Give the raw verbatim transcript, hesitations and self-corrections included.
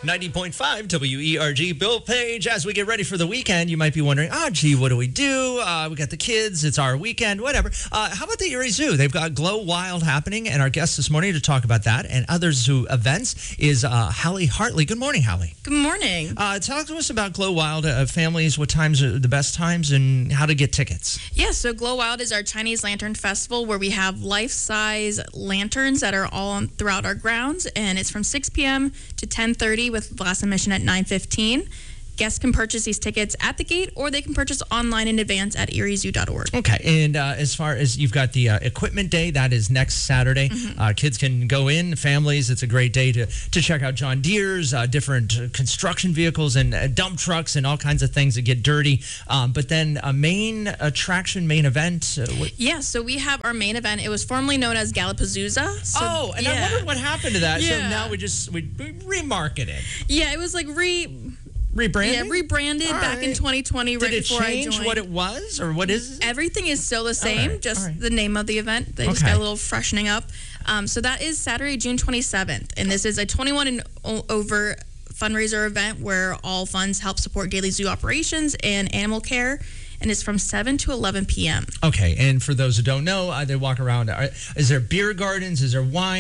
ninety point five W E R G. Bill Page, as we get ready for the weekend, you might be wondering, oh, gee, what do we do? Uh, we got the kids. It's our weekend, whatever. Uh, how about the Erie Zoo? They've got Glow Wild happening, and our guest this morning to talk about that and other zoo events is uh, Hallie Hartley. Good morning, Hallie. Good morning. Uh, talk to us about Glow Wild, uh, families, what times are the best times, and how to get tickets. Yeah, so Glow Wild is our Chinese Lantern Festival where we have life-size lanterns that are all on, throughout our grounds, and it's from six p.m. to ten thirty with last admission at nine fifteen. Guests can purchase these tickets at the gate, or they can purchase online in advance at erie zoo dot org. Okay, and uh, as far as you've got the uh, equipment day, that is next Saturday. Mm-hmm. Uh, kids can go in, families. It's a great day to, to check out John Deere's, uh, different uh, construction vehicles and uh, dump trucks and all kinds of things that get dirty. Um, but then a main attraction, main event. Uh, what- yeah, so we have our main event. It was formerly known as Galapagooza. So, oh, and yeah. I wondered what happened to that. Yeah. So now we just we, we remarket it. Yeah, it was like re... Rebranded? Yeah, rebranded all back right. in twenty twenty, right Did it before I change joined. what it was, or what is it? Everything is still the same, right, just right. the name of the event. They just Okay. got a little freshening up. Um, so that is Saturday, June twenty-seventh, and this is a twenty-one and o- over fundraiser event where all funds help support daily zoo operations and animal care, and it's from seven to eleven p.m. Okay, and for those who don't know, uh, they walk around. Are, is there beer gardens? Is there wine?